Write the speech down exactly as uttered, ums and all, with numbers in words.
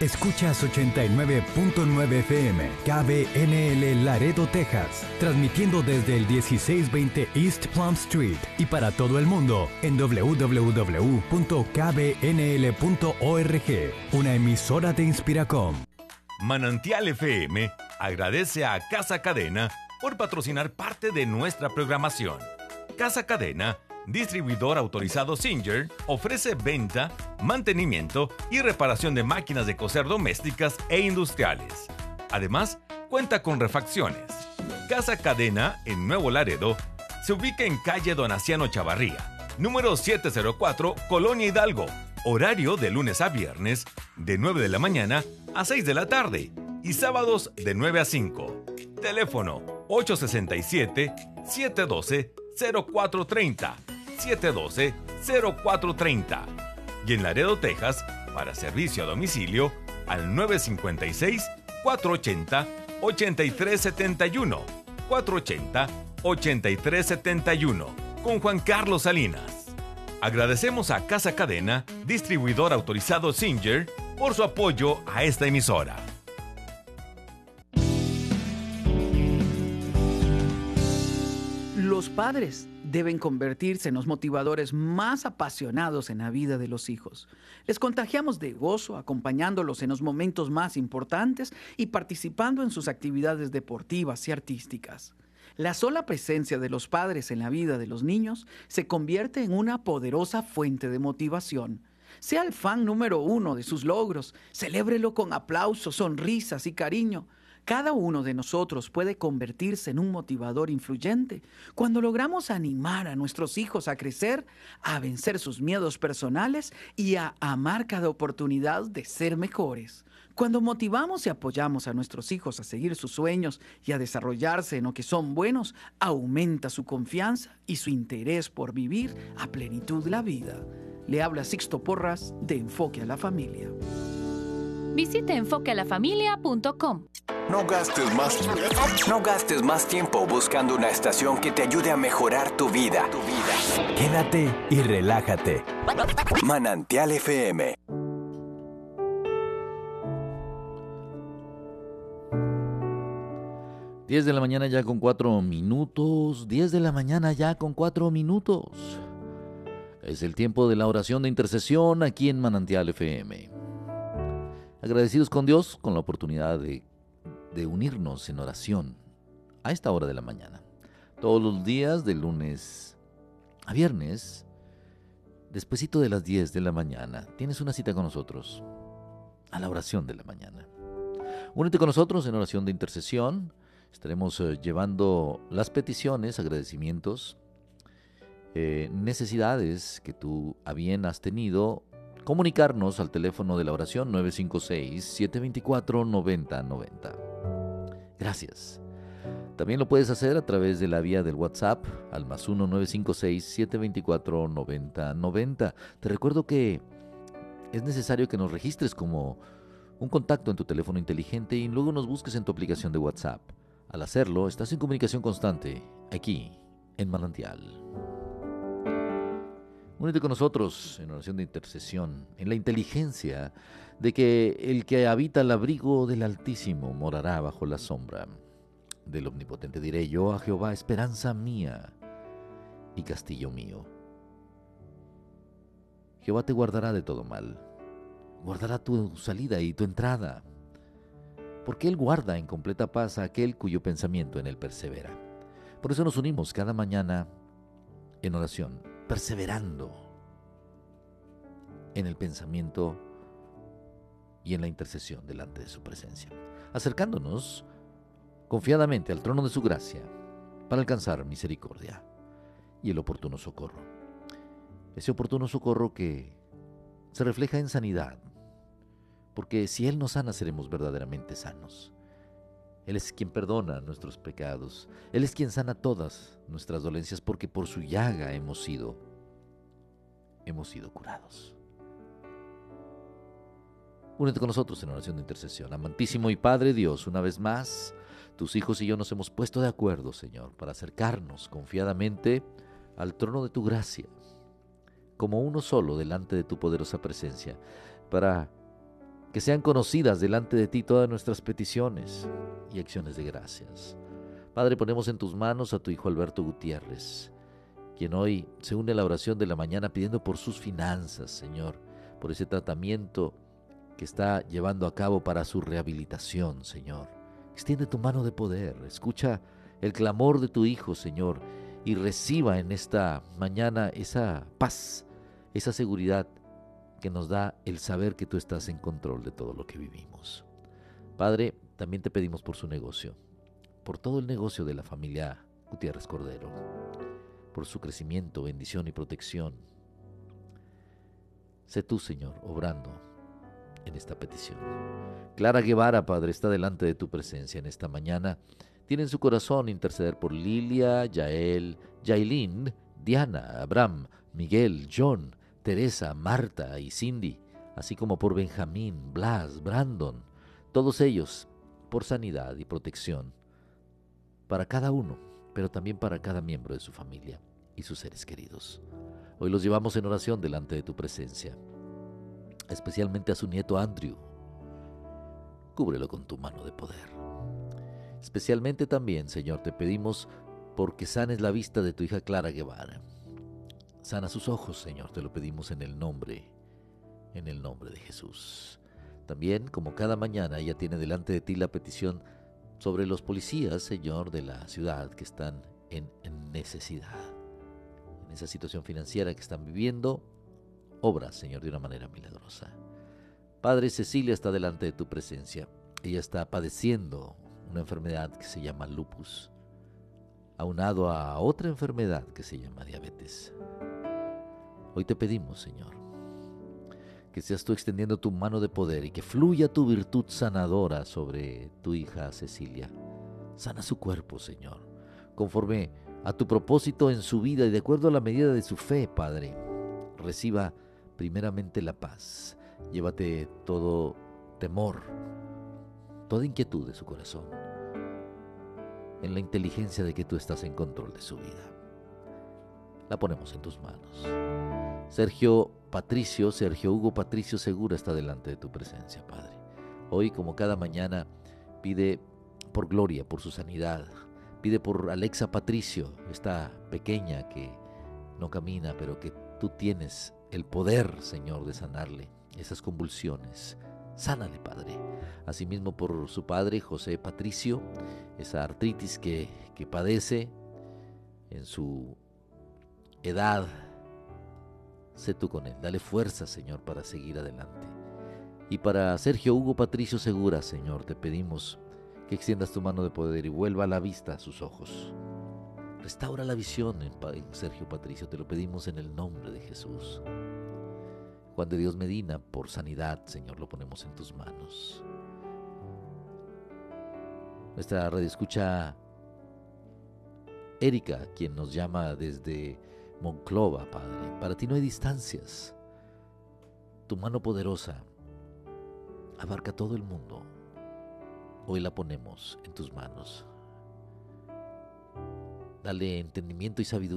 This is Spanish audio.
Escuchas ochenta y nueve punto nueve F M, K B N L Laredo, Texas, transmitiendo desde el dieciséis veinte East Plum Street y para todo el mundo en doble u doble u doble u punto k b n l punto org, una emisora de Inspiracom. Manantial F M agradece a Casa Cadena por patrocinar parte de nuestra programación. Casa Cadena, distribuidor autorizado Singer, ofrece venta, mantenimiento y reparación de máquinas de coser domésticas e industriales. Además, cuenta con refacciones. Casa Cadena, en Nuevo Laredo, se ubica en calle Donaciano Chavarría, número setecientos cuatro, Colonia Hidalgo. Horario de lunes a viernes, de nueve de la mañana a seis de la tarde y sábados de nueve a cinco. Teléfono ocho seis siete, siete uno dos, cero cuatro tres cero, siete uno dos, cero cuatro tres cero. Y en Laredo, Texas, para servicio a domicilio al nueve cinco seis, cuatro ocho cero, ocho tres siete uno, cuatro ocho cero, ocho tres siete uno, con Juan Carlos Salinas. Agradecemos a Casa Cadena, distribuidor autorizado Singer, por su apoyo a esta emisora. Los padres deben convertirse en los motivadores más apasionados en la vida de los hijos. Les contagiamos de gozo, acompañándolos en los momentos más importantes y participando en sus actividades deportivas y artísticas. La sola presencia de los padres en la vida de los niños se convierte en una poderosa fuente de motivación. Sea el fan número uno de sus logros, celébrelo con aplausos, sonrisas y cariño. Cada uno de nosotros puede convertirse en un motivador influyente cuando logramos animar a nuestros hijos a crecer, a vencer sus miedos personales y a amar cada oportunidad de ser mejores. Cuando motivamos y apoyamos a nuestros hijos a seguir sus sueños y a desarrollarse en lo que son buenos, aumenta su confianza y su interés por vivir a plenitud la vida. Le habla Sixto Porras de Enfoque a la Familia. Visite enfoque a la familia punto com. No gastes más, no gastes más tiempo buscando una estación que te ayude a mejorar tu vida. Tu vida. Quédate y relájate. Manantial F M. diez de la mañana ya con cuatro minutos. diez de la mañana ya con cuatro minutos. Es el tiempo de la oración de intercesión aquí en Manantial F M. Agradecidos con Dios con la oportunidad de, de unirnos en oración a esta hora de la mañana. Todos los días, de lunes a viernes, despuesito de las diez de la mañana, tienes una cita con nosotros a la oración de la mañana. Únete con nosotros en oración de intercesión. Estaremos eh, llevando las peticiones, agradecimientos, eh, necesidades que tú a bien has tenido. Comunicarnos al teléfono de la oración nueve cinco seis, siete dos cuatro, nueve cero nueve cero. Gracias. También lo puedes hacer a través de la vía del WhatsApp al más uno nueve cinco seis, siete dos cuatro, nueve cero nueve cero. Te recuerdo que es necesario que nos registres como un contacto en tu teléfono inteligente y luego nos busques en tu aplicación de WhatsApp. Al hacerlo, estás en comunicación constante aquí en Manantial. Únete con nosotros en oración de intercesión, en la inteligencia de que el que habita al abrigo del Altísimo morará bajo la sombra del Omnipotente. Diré yo a Jehová, esperanza mía y castillo mío. Jehová te guardará de todo mal, guardará tu salida y tu entrada, porque Él guarda en completa paz a aquel cuyo pensamiento en Él persevera. Por eso nos unimos cada mañana en oración, perseverando en el pensamiento y en la intercesión delante de su presencia, acercándonos confiadamente al trono de su gracia para alcanzar misericordia y el oportuno socorro. Ese oportuno socorro que se refleja en sanidad, porque si Él nos sana seremos verdaderamente sanos. Él es quien perdona nuestros pecados. Él es quien sana todas nuestras dolencias, porque por su llaga hemos sido, hemos sido curados. Únete con nosotros en oración de intercesión. Amantísimo y Padre Dios, una vez más, tus hijos y yo nos hemos puesto de acuerdo, Señor, para acercarnos confiadamente al trono de tu gracia, como uno solo delante de tu poderosa presencia, para que sean conocidas delante de ti todas nuestras peticiones y acciones de gracias. Padre, ponemos en tus manos a tu hijo Alberto Gutiérrez, quien hoy se une a la oración de la mañana pidiendo por sus finanzas, Señor, por ese tratamiento que está llevando a cabo para su rehabilitación, Señor. Extiende tu mano de poder, escucha el clamor de tu hijo, Señor, y reciba en esta mañana esa paz, esa seguridad que nos da el saber que tú estás en control de todo lo que vivimos. Padre, también te pedimos por su negocio, por todo el negocio de la familia Gutiérrez Cordero, por su crecimiento, bendición y protección. Sé tú, Señor, obrando en esta petición. Clara Guevara, Padre, está delante de tu presencia en esta mañana. Tiene en su corazón interceder por Lilia, Yael, Yailin, Diana, Abraham, Miguel, John, Teresa, Marta y Cindy, así como por Benjamín, Blas, Brandon, todos ellos por sanidad y protección para cada uno, pero también para cada miembro de su familia y sus seres queridos. Hoy los llevamos en oración delante de tu presencia, especialmente a su nieto Andrew. Cúbrelo con tu mano de poder. Especialmente también, Señor, te pedimos porque sanes la vista de tu hija Clara Guevara. Sana sus ojos, Señor, te lo pedimos en el nombre, en el nombre de Jesús. También, como cada mañana, ella tiene delante de ti la petición sobre los policías, Señor, de la ciudad que están en, en necesidad, en esa situación financiera que están viviendo. Obra, Señor, de una manera milagrosa. Padre, Cecilia está delante de tu presencia. Ella está padeciendo una enfermedad que se llama lupus, aunado a otra enfermedad que se llama diabetes. Hoy te pedimos, Señor, que seas tú extendiendo tu mano de poder y que fluya tu virtud sanadora sobre tu hija Cecilia. Sana su cuerpo, Señor, conforme a tu propósito en su vida y de acuerdo a la medida de su fe, Padre. Reciba primeramente la paz. Llévate todo temor, toda inquietud de su corazón, en la inteligencia de que tú estás en control de su vida. La ponemos en tus manos. Sergio Patricio, Sergio Hugo Patricio Segura está delante de tu presencia, Padre. Hoy, como cada mañana, pide por Gloria, por su sanidad. Pide por Alexa Patricio, esta pequeña que no camina, pero que tú tienes el poder, Señor, de sanarle esas convulsiones. Sánale, Padre. Asimismo por su padre, José Patricio, esa artritis que, que padece en su edad. Sé tú con él. Dale fuerza, Señor, para seguir adelante. Y para Sergio Hugo Patricio Segura, Señor, te pedimos que extiendas tu mano de poder y vuelva a la vista a sus ojos. Restaura la visión en, en Sergio Patricio, te lo pedimos en el nombre de Jesús. Juan de Dios Medina, por sanidad, Señor, lo ponemos en tus manos. Nuestra radioescucha Erika, quien nos llama desde Monclova, Padre. Para ti no hay distancias. Tu mano poderosa abarca todo el mundo. Hoy la ponemos en tus manos. Dale entendimiento y sabiduría